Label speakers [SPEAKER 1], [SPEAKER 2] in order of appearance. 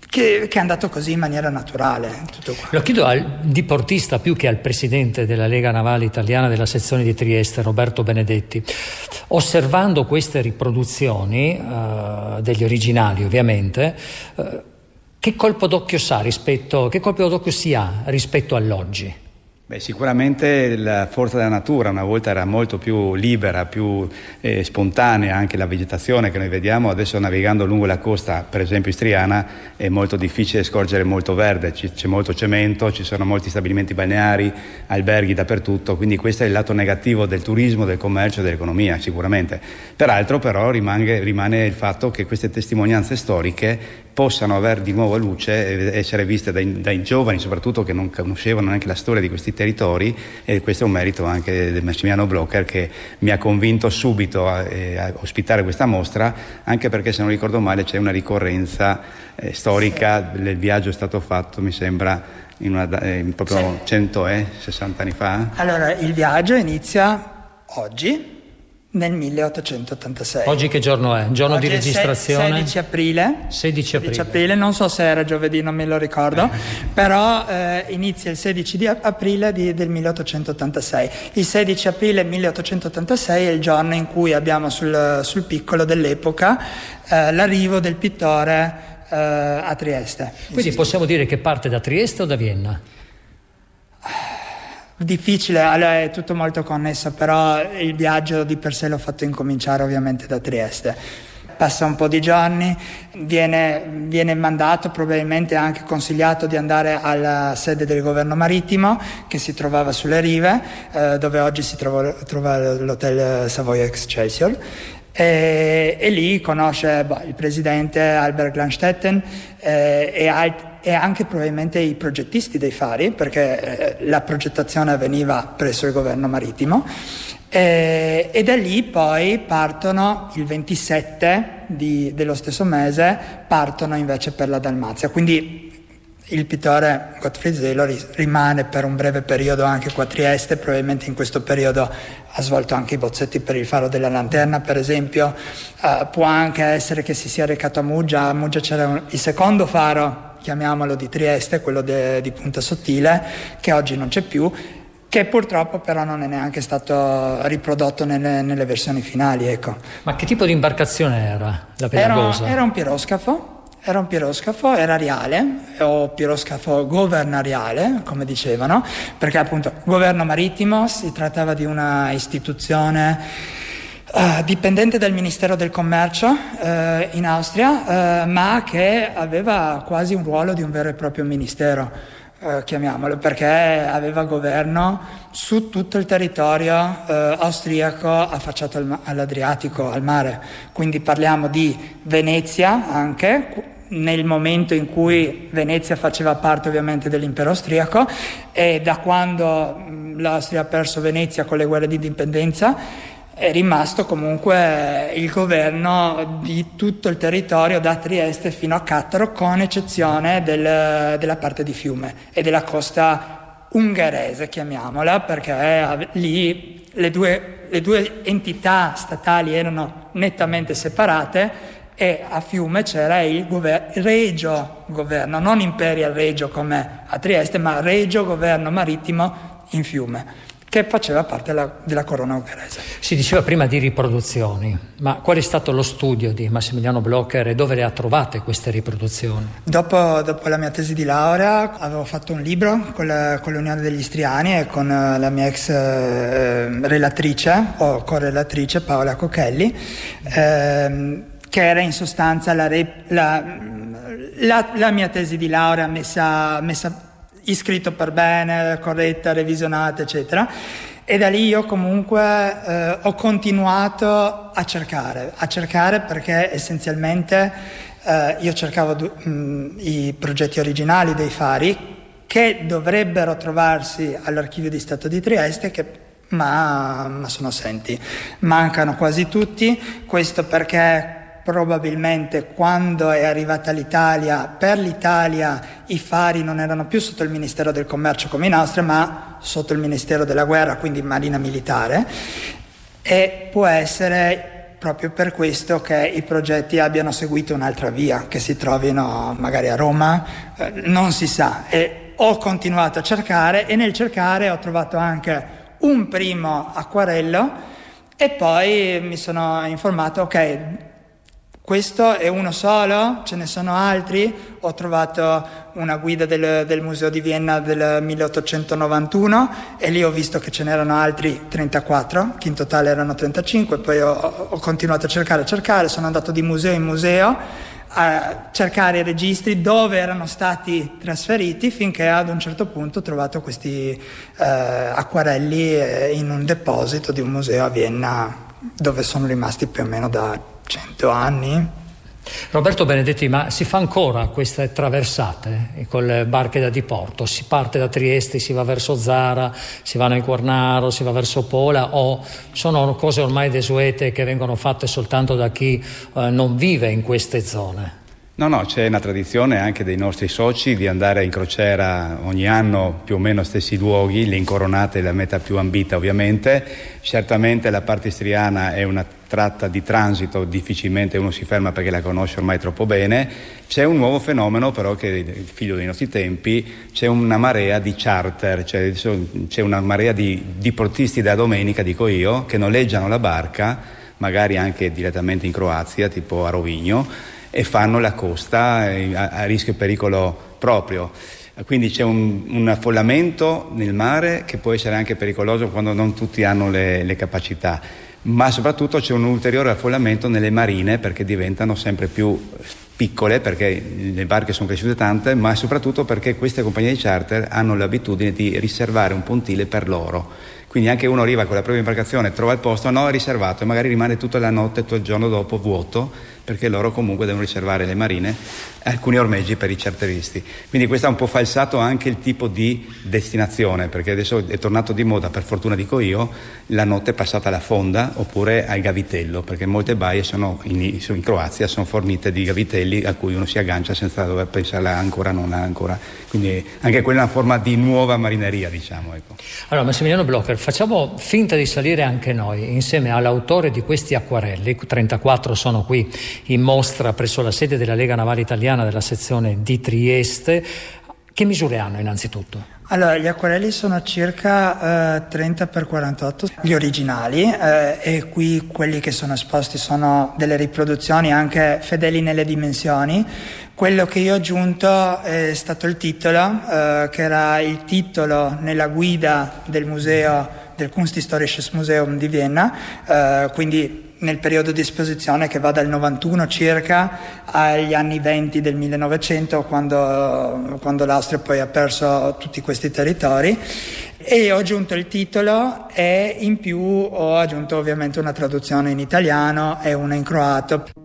[SPEAKER 1] che è andato così in maniera naturale. Tutto qua.
[SPEAKER 2] Lo chiedo al diportista più che al presidente della Lega Navale Italiana della sezione di Trieste, Roberto Benedetti. Osservando queste riproduzioni degli originali, ovviamente, che colpo d'occhio si ha rispetto all'oggi?
[SPEAKER 3] Beh, sicuramente la forza della natura una volta era molto più libera, più spontanea, anche la vegetazione che noi vediamo adesso navigando lungo la costa, per esempio istriana, è molto difficile scorgere molto verde, c'è molto cemento, ci sono molti stabilimenti balneari, alberghi dappertutto, quindi questo è il lato negativo del turismo, del commercio e dell'economia sicuramente. Peraltro però rimane il fatto che queste testimonianze storiche possano avere di nuovo luce e essere viste dai giovani soprattutto che non conoscevano neanche la storia di questi territori, e questo è un merito anche del Massimiliano Blocher che mi ha convinto subito a ospitare questa mostra, anche perché se non ricordo male c'è una ricorrenza storica del viaggio è stato fatto mi sembra proprio 160 anni fa.
[SPEAKER 1] Allora il viaggio inizia oggi nel 1886.
[SPEAKER 2] Oggi che giorno è? Giorno
[SPEAKER 1] Oggi
[SPEAKER 2] di registrazione?
[SPEAKER 1] 16 aprile.
[SPEAKER 2] 16 aprile.
[SPEAKER 1] Non so se era giovedì, non me lo ricordo, però inizia il 16 di aprile del 1886. Il 16 aprile 1886 è il giorno in cui abbiamo sul piccolo dell'epoca l'arrivo del pittore a Trieste.
[SPEAKER 2] Quindi possiamo dire che parte da Trieste o da Vienna?
[SPEAKER 1] Difficile, allora è tutto molto connesso, però il viaggio di per sé l'ho fatto incominciare ovviamente da Trieste. Passa un po' di giorni, viene mandato, probabilmente anche consigliato di andare alla sede del governo marittimo che si trovava sulle rive, dove oggi si trova l'hotel Savoia Excelsior. E lì conosce il presidente Albert Glanstetten e anche probabilmente i progettisti dei fari, perché la progettazione avveniva presso il governo marittimo, e da lì poi partono il 27 dello stesso mese, partono invece per la Dalmazia. Quindi il pittore Gottfried Selo rimane per un breve periodo anche qua a Trieste, probabilmente in questo periodo ha svolto anche i bozzetti per il faro della lanterna, per esempio. Può anche essere che si sia recato a Muggia c'era il secondo faro, chiamiamolo, di Trieste, quello di Punta Sottile, che oggi non c'è più, che purtroppo però non è neanche stato riprodotto nelle versioni finali, ecco.
[SPEAKER 2] Ma che tipo di imbarcazione era la Pelagosa?
[SPEAKER 1] Era un piroscafo. Era riale o piroscafo governariale, come dicevano, perché appunto governo marittimo si trattava di una istituzione dipendente dal Ministero del Commercio in Austria, ma che aveva quasi un ruolo di un vero e proprio ministero, chiamiamolo, perché aveva governo su tutto il territorio austriaco affacciato all'Adriatico, al mare. Quindi parliamo di Venezia anche, nel momento in cui Venezia faceva parte ovviamente dell'impero austriaco, e da quando l'Austria ha perso Venezia con le guerre di indipendenza è rimasto comunque il governo di tutto il territorio da Trieste fino a Cattaro, con eccezione della parte di Fiume e della costa ungherese, chiamiamola, perché lì le due entità statali erano nettamente separate, e a Fiume c'era il regio governo, non imperial regio come a Trieste, ma regio governo marittimo in Fiume, che faceva parte della corona ungherese.
[SPEAKER 2] Si diceva prima di riproduzioni, ma qual è stato lo studio di Massimiliano Blocher e dove le ha trovate queste riproduzioni?
[SPEAKER 1] Dopo la mia tesi di laurea avevo fatto un libro con l'Unione degli Istriani e con la mia ex relatrice o correlatrice Paola Cocchelli, che era in sostanza la mia tesi di laurea messa iscritto per bene, corretta, revisionata, eccetera. E da lì io comunque ho continuato a cercare perché essenzialmente io cercavo i progetti originali dei fari che dovrebbero trovarsi all'Archivio di Stato di Trieste, ma sono assenti, mancano quasi tutti. Questo perché probabilmente quando è arrivata l'Italia, per l'Italia i fari non erano più sotto il Ministero del Commercio come in Austria, ma sotto il Ministero della Guerra, quindi Marina Militare, e può essere proprio per questo che i progetti abbiano seguito un'altra via, che si trovino magari a Roma, non si sa. E ho continuato a cercare, e nel cercare ho trovato anche un primo acquarello, e poi mi sono informato, ok, questo è uno solo, ce ne sono altri. Ho trovato una guida del Museo di Vienna del 1891 e lì ho visto che ce n'erano altri 34, che in totale erano 35. Poi ho continuato a cercare, sono andato di museo in museo a cercare i registri dove erano stati trasferiti, finché ad un certo punto ho trovato questi acquarelli in un deposito di un museo a Vienna, dove sono rimasti più o meno da 100 anni.
[SPEAKER 2] Roberto Benedetti, ma si fa ancora queste traversate con le barche da diporto? Si parte da Trieste, si va verso Zara, si va nel Quarnaro, si va verso Pola, o sono cose ormai desuete che vengono fatte soltanto da chi non vive in queste zone?
[SPEAKER 3] No, c'è una tradizione anche dei nostri soci di andare in crociera ogni anno più o meno stessi luoghi, l'Incoronata è la meta più ambita ovviamente. Certamente la parte istriana è una tratta di transito, difficilmente uno si ferma perché la conosce ormai troppo bene. C'è un nuovo fenomeno però che è figlio dei nostri tempi, c'è una marea di charter, cioè c'è una marea di diportisti da domenica, dico io, che noleggiano la barca, magari anche direttamente in Croazia, tipo a Rovigno, e fanno la costa a rischio e pericolo proprio. Quindi c'è un affollamento nel mare che può essere anche pericoloso quando non tutti hanno le capacità, ma soprattutto c'è un ulteriore affollamento nelle marine, perché diventano sempre più piccole, perché le barche sono cresciute tante, ma soprattutto perché queste compagnie di charter hanno l'abitudine di riservare un pontile per loro. Quindi anche uno arriva con la propria imbarcazione, trova il posto, no, è riservato, e magari rimane tutta la notte, tutto il giorno dopo vuoto, perché loro comunque devono riservare le marine, alcuni ormeggi per i charteristi. Quindi questo ha un po' falsato anche il tipo di destinazione, perché adesso è tornato di moda, per fortuna dico io, la notte passata alla fonda oppure al gavitello, perché molte baie in Croazia sono fornite di gavitelli a cui uno si aggancia senza dover pensare ancora, non ancora. Quindi anche quella è una forma di nuova marineria, diciamo. Ecco.
[SPEAKER 2] Allora, Massimiliano Blocher, facciamo finta di salire anche noi insieme all'autore di questi acquarelli. 34 sono qui in mostra presso la sede della Lega Navale Italiana della sezione di Trieste. Che misure hanno innanzitutto?
[SPEAKER 1] Allora, gli acquarelli sono circa 30x48, gli originali, e qui quelli che sono esposti sono delle riproduzioni anche fedeli nelle dimensioni. Quello che io ho aggiunto è stato il titolo, che era il titolo nella guida del museo, del Kunsthistorisches Museum di Vienna, quindi nel periodo di esposizione che va dal 91 circa agli anni 20 del 1900, quando l'Austria poi ha perso tutti questi territori. E ho aggiunto il titolo, e in più ho aggiunto ovviamente una traduzione in italiano e una in croato.